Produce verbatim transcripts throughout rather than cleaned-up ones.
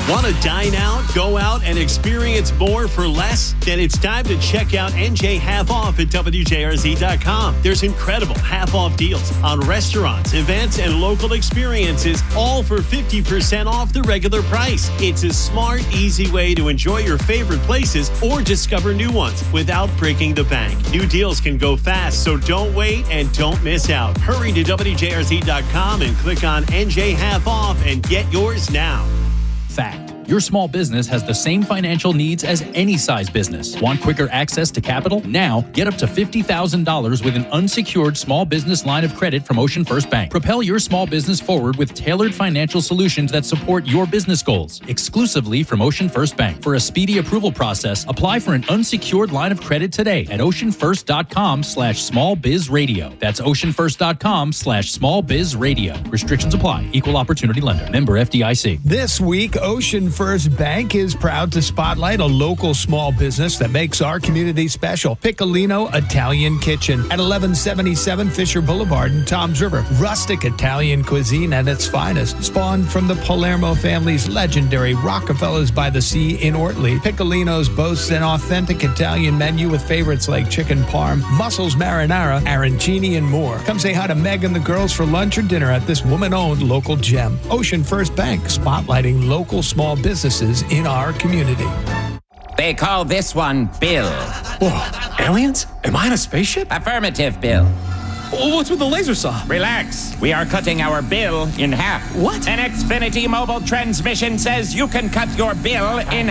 Want to dine out, go out, and experience more for less? Then it's time to check out N J Half Off at W J R Z dot com. There's incredible half-off deals on restaurants, events, and local experiences, all for fifty percent off the regular price. It's a smart, easy way to enjoy your favorite places or discover new ones without breaking the bank. New deals can go fast, so don't wait and don't miss out. Hurry to W J R Z dot com and click on N J Half Off and get yours now. Fact. Your small business has the same financial needs as any size business. Want quicker access to capital? Now, get up to fifty thousand dollars with an unsecured small business line of credit from Ocean First Bank. Propel your small business forward with tailored financial solutions that support your business goals. Exclusively from Ocean First Bank. For a speedy approval process, apply for an unsecured line of credit today at oceanfirst.com slash smallbizradio. That's oceanfirst.com slash smallbizradio. Restrictions apply. Equal opportunity lender. Member F D I C. This week, Ocean First Bank is proud to spotlight a local small business that makes our community special. Piccolino Italian Kitchen at eleven seventy-seven Fisher Boulevard in Toms River. Rustic Italian cuisine at its finest. Spawned from the Palermo family's legendary Rockefeller's by the Sea in Ortley, Piccolino's boasts an authentic Italian menu with favorites like chicken parm, mussels marinara, arancini, and more. Come say hi to Meg and the girls for lunch or dinner at this woman-owned local gem. Ocean First Bank, spotlighting local small businesses in our community. They call this one Bill. Whoa, aliens? Am I in a spaceship? Affirmative, Bill. Well, what's with the laser saw? Relax. We are cutting our bill in half. What? An Xfinity mobile transmission says you can cut your bill in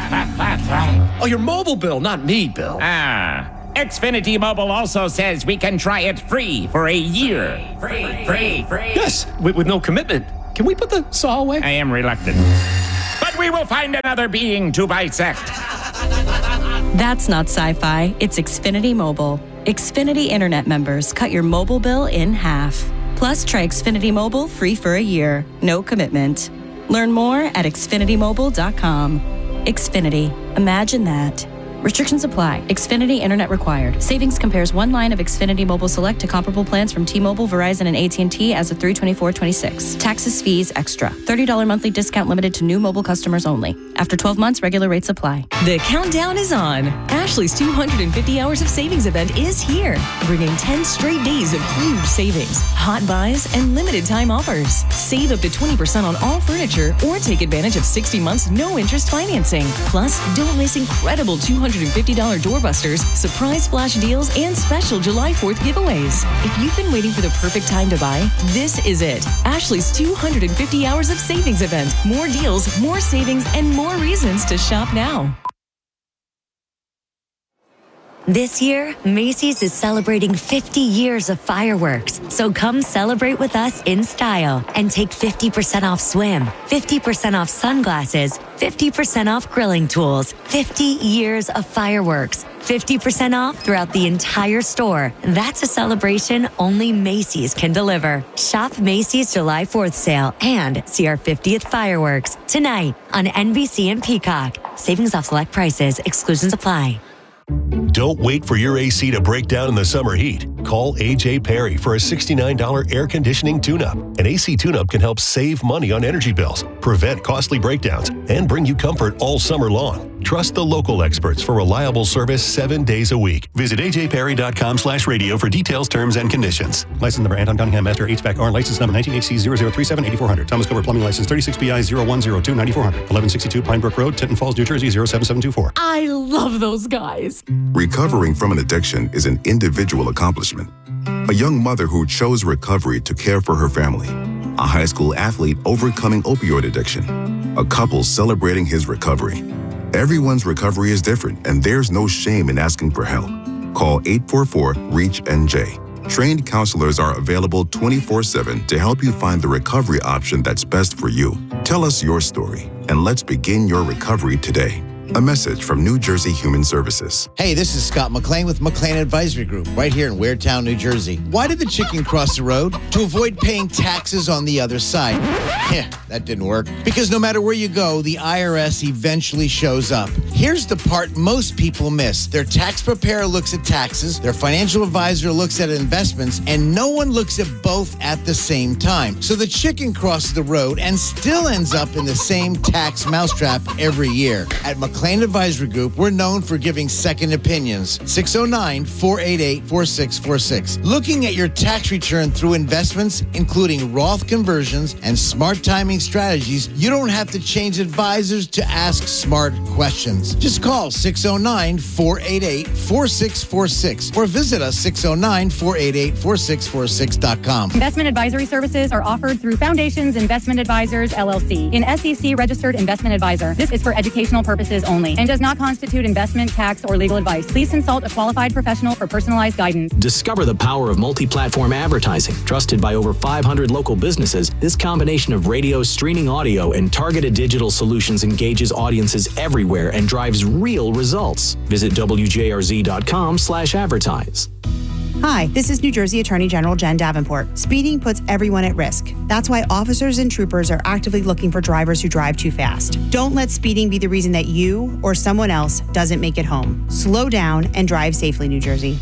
half. Oh, your mobile bill, not me, Bill. Ah. Xfinity Mobile also says we can try it free for a year. Free, free, free. Yes, with, with no commitment. Can we put the saw away? I am reluctant. But we will find another being to bisect. That's not sci-fi. It's Xfinity Mobile. Xfinity Internet members cut your mobile bill in half. Plus, try Xfinity Mobile free for a year. No commitment. Learn more at xfinity mobile dot com. Xfinity. Imagine that. Restrictions apply. Xfinity Internet required. Savings compares one line of Xfinity Mobile Select to comparable plans from T-Mobile, Verizon, and A T and T as of three twenty-four twenty-six. Taxes, fees, extra. thirty dollars monthly discount limited to new mobile customers only. After twelve months, regular rates apply. The countdown is on. Ashley's two hundred fifty Hours of Savings event is here, bringing ten straight days of huge savings, hot buys, and limited time offers. Save up to twenty percent on all furniture or take advantage of sixty months no-interest financing. Plus, don't miss incredible two hundred fifty dollars doorbusters, surprise flash deals, and special July fourth giveaways. If you've been waiting for the perfect time to buy, this is it. Ashley's two hundred fifty Hours of Savings event. More deals, more savings, and more reasons to shop now. This year, Macy's is celebrating fifty years of fireworks. So come celebrate with us in style and take fifty percent off swim, fifty percent off sunglasses, fifty percent off grilling tools, fifty years of fireworks, fifty percent off throughout the entire store. That's a celebration only Macy's can deliver. Shop Macy's July fourth sale and see our fiftieth fireworks tonight on N B C and Peacock. Savings off select prices. Exclusions apply. Don't wait for your A C to break down in the summer heat. Call A J Perry for a sixty-nine dollars air conditioning tune-up. An A C tune-up can help save money on energy bills, prevent costly breakdowns, and bring you comfort all summer long. Trust the local experts for reliable service seven days a week. Visit a j perry dot com slash radio for details, terms, and conditions. License number Anton Cunningham Master H V A C R. License number nineteen H C zero zero three seven eight four zero zero. Thomas Cooper Plumbing License thirty-six B I zero one zero two nine four zero zero. eleven sixty-two Pine Brook Road, Tinton Falls, New Jersey zero seven seven two four. I love those guys. Recovering from an addiction is an individual accomplishment. A young mother who chose recovery to care for her family. A high school athlete overcoming opioid addiction. A couple celebrating his recovery. Everyone's recovery is different, and there's no shame in asking for help. Call eight four four, REACH N J. Trained counselors are available twenty-four seven to help you find the recovery option that's best for you. Tell us your story, and let's begin your recovery today. A message from New Jersey Human Services. Hey, this is Scott McLean with McLean Advisory Group, right here in Weirtown, New Jersey. Why did the chicken cross the road? To avoid paying taxes on the other side. Yeah, that didn't work. Because no matter where you go, the I R S eventually shows up. Here's the part most people miss. Their tax preparer looks at taxes, their financial advisor looks at investments, and no one looks at both at the same time. So the chicken crosses the road and still ends up in the same tax mousetrap every year. At McLean Advisory Group, we're known for giving second opinions. six oh nine, four eight eight, four six four six. Looking at your tax return through investments, including Roth conversions and smart timing strategies, you don't have to change advisors to ask smart questions. Just call six oh nine, four eight eight, four six four six or visit us six oh nine, four eight eight, four six four six dot com. Investment advisory services are offered through Foundations Investment Advisors, L L C, an S E C-registered investment advisor. This is for educational purposes only and does not constitute investment, tax, or legal advice. Please consult a qualified professional for personalized guidance. Discover the power of multi-platform advertising. Trusted by over five hundred local businesses, this combination of radio, streaming audio, and targeted digital solutions engages audiences everywhere and drives real results. Visit W J R Z dot com slash advertise. Hi, this is New Jersey Attorney General Jen Davenport. Speeding puts everyone at risk. That's why officers and troopers are actively looking for drivers who drive too fast. Don't let speeding be the reason that you or someone else doesn't make it home. Slow down and drive safely, New Jersey.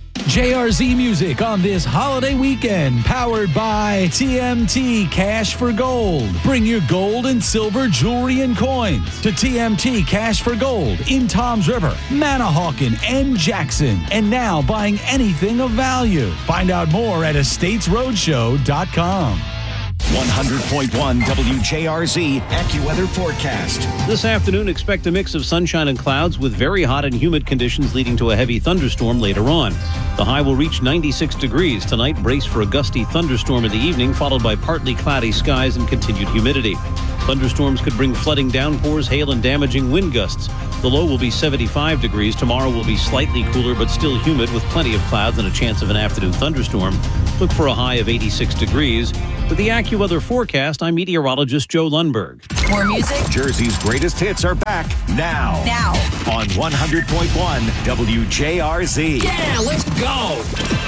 J R Z Music on this holiday weekend, powered by T M T Cash for Gold. Bring your gold and silver jewelry and coins to T M T Cash for Gold in Toms River, Manahawkin, and Jackson. And now buying anything of value. Find out more at estates roadshow dot com. one hundred point one W J R Z AccuWeather forecast. This afternoon, expect a mix of sunshine and clouds with very hot and humid conditions leading to a heavy thunderstorm later on. The high will reach ninety-six degrees. Tonight, brace for a gusty thunderstorm in the evening, followed by partly cloudy skies and continued humidity. Thunderstorms could bring flooding downpours, hail, and damaging wind gusts. The low will be seventy-five degrees. Tomorrow will be slightly cooler but still humid with plenty of clouds and a chance of an afternoon thunderstorm. Look for a high of eighty-six degrees. With the AccuWeather forecast, I'm meteorologist Joe Lundberg. More music? Jersey's greatest hits are back now. Now. On one hundred point one W J R Z. Yeah, let's go.